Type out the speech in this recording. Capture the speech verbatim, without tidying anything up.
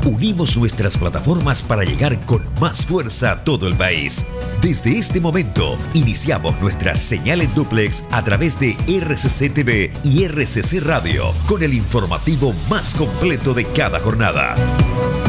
Unimos nuestras plataformas para llegar con más fuerza a todo el país. Desde este momento, iniciamos nuestra señal en dúplex a través de R C C T V y R C C Radio, con el informativo más completo de cada jornada.